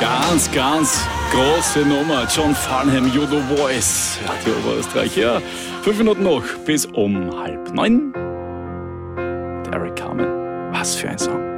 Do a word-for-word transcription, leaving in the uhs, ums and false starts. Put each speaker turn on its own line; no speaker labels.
Ganz, ganz große Nummer. John Farnham, You The Voice. Radio Oberösterreich. Ja, fünf Minuten noch bis um halb neun. Eric Carmen. Was für ein Song.